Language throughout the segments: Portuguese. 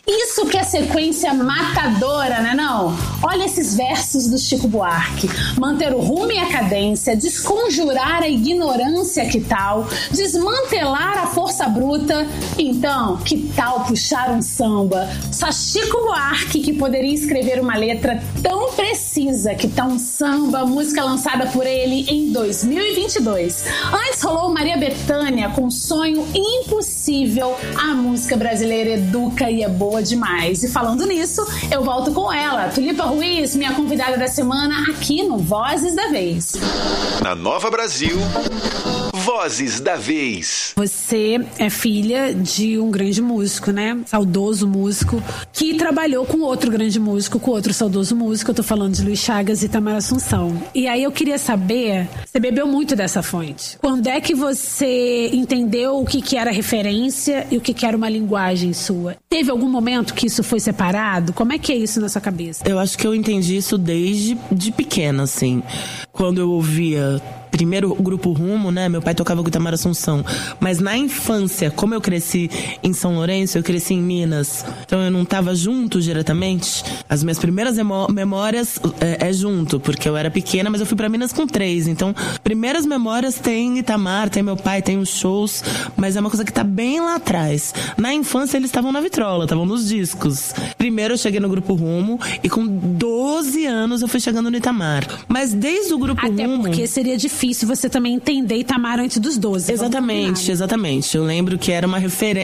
Isso que é sequência matadora, né não? Olha esses versos do Chico Buarque. Manter o rumo e a cadência, desconjurar a ignorância, que tal? Desmantelar a força bruta. Então, que tal puxar um samba? Só Chico Buarque que poderia escrever uma letra tão precisa que tá um samba, música lançada por ele em 2022. Antes rolou Maria Bethânia com Sonho Impossível. A música brasileira educa e é boa demais. E falando nisso, eu volto com ela, Tulipa Ruiz, minha convidada da semana aqui no Vozes da Vez. Na Nova Brasil, Vozes da Vez. Você é filha de um grande músico, né? Saudoso músico, que trabalhou com outro grande músico, com outro saudoso músico. Eu tô falando de Luiz Chagas e Tamar Assunção. E aí eu queria saber, você bebeu muito dessa fonte. Quando é que você entendeu o que era referência e o que era uma linguagem sua? Teve algum momento que isso foi separado? Como é que é isso na sua cabeça? Eu acho que eu entendi isso desde de pequena, assim. Quando eu ouvia primeiro o Grupo Rumo, né? Meu pai tocava com Tamar Assunção. Mas na infância, como eu cresci em São Lourenço, eu cresci em Minas. Então eu não tava junto diretamente. As minhas primeiras memórias é junto, porque eu era pequena, mas eu fui pra Minas com 3. Então, primeiras memórias tem Itamar, tem meu pai, tem os shows, mas é uma coisa que tá bem lá atrás. Na infância eles estavam na vitrola, estavam nos discos. Primeiro eu cheguei no Grupo Rumo e com 12 anos eu fui chegando no Itamar. Mas desde o Grupo Rumo... Até porque seria difícil você também entender Itamar antes dos 12. Exatamente. Eu lembro que era uma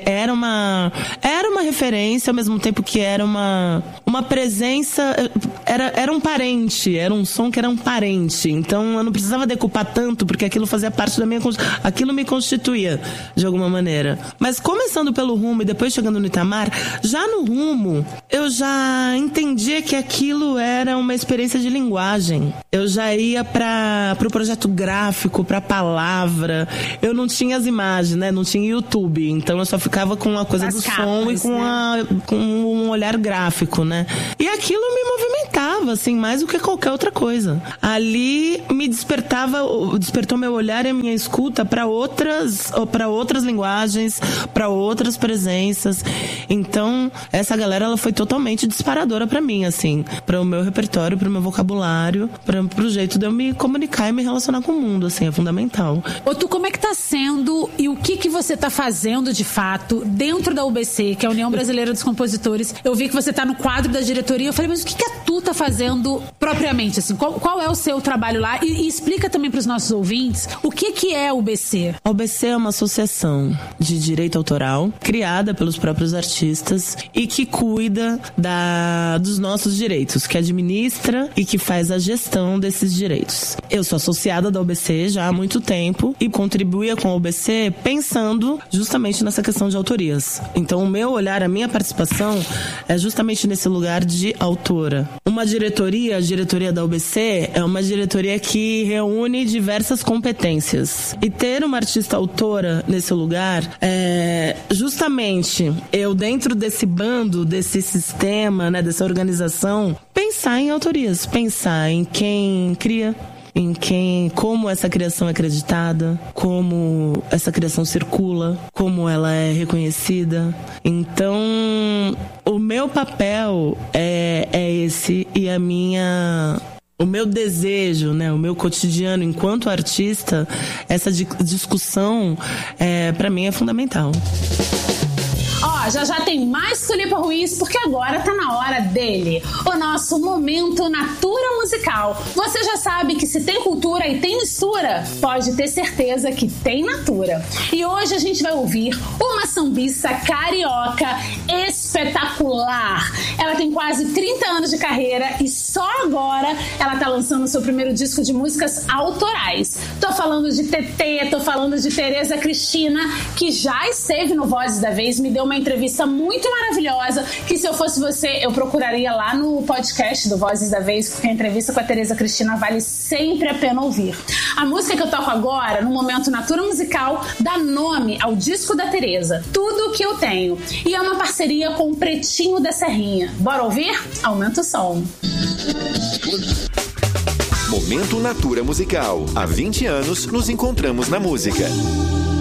referência, ao mesmo tempo que era uma presença, era um parente, era um som que era um parente. Então eu não precisava decupar tanto, porque aquilo fazia parte da minha... Aquilo me constituía, de alguma maneira. Mas começando pelo Rumo e depois chegando no Itamar, já no Rumo, eu já entendia que aquilo era uma experiência de linguagem. Eu já ia pro projeto gráfico, pra palavra. Eu não tinha as imagens, né? Não tinha YouTube. Então eu só ficava com a coisa do som e com um olhar gráfico, né? E aquilo me movimentava, assim, mais do que qualquer outra coisa. Ali me despertou meu olhar e a minha escuta pra outras linguagens, pra outras presenças. Então, essa galera, ela foi totalmente disparadora pra mim, assim, para o meu repertório, pro meu vocabulário, pro jeito de eu me comunicar e me relacionar com o mundo, assim, é fundamental. Ô, Tu, como é que tá sendo e o que você tá fazendo de fato dentro da UBC, que é a União Brasileira dos Compositores? Eu vi que você tá no quadro da diretoria, eu falei, mas o que a Tu tá fazendo propriamente, assim? Qual é o seu trabalho lá? E explica também pros nossos ouvintes o que é a UBC. A UBC é uma associação de direito autoral, criada pelos próprios artistas e que cuida dos nossos direitos, que administra e que faz a gestão desses direitos. Eu sou associada da UBC já há muito tempo e contribuía com a UBC pensando justamente nessa questão de autorias. Então o meu olhar, a minha participação é justamente nesse lugar de autora. Uma diretoria, a diretoria da UBC, é uma diretoria que reúne diversas competências. E ter uma artista autora nesse lugar é justamente eu, dentro desse bando, desse sistema, né, dessa organização, pensar em autorias, pensar em quem cria, como essa criação é acreditada, como essa criação circula, como ela é reconhecida. Então, o meu papel é esse, e o meu desejo, né, o meu cotidiano enquanto artista, essa discussão, para mim, é fundamental. Já tem mais Tulipa Ruiz, porque agora tá na hora dele, o nosso momento Natura Musical. Você já sabe que se tem cultura e tem mistura, pode ter certeza que tem Natura. E hoje a gente vai ouvir uma sambista carioca espetacular. Ela tem quase 30 anos de carreira e só agora ela tá lançando seu primeiro disco de músicas autorais. Tô falando de Tetê, tô falando de Tereza Cristina, que já esteve no Vozes da Vez, me deu uma entrevista muito maravilhosa, que se eu fosse você, eu procuraria lá no podcast do Vozes da Vez, porque a entrevista com a Tereza Cristina vale sempre a pena ouvir. A música que eu toco agora, no momento Natura Musical, dá nome ao disco da Tereza, Tudo Que Eu Tenho, e é uma parceria com o Pretinho da Serrinha. Bora ouvir? Aumenta o som. Momento Natura Musical. Há 20 anos nos encontramos na música.